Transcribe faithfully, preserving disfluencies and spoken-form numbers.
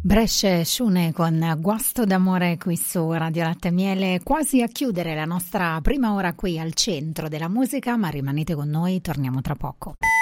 Brescia Sciune con Guasto d'amore qui su Radio Latte e Miele, quasi a chiudere la nostra prima ora qui al centro della musica, ma rimanete con noi, torniamo tra poco.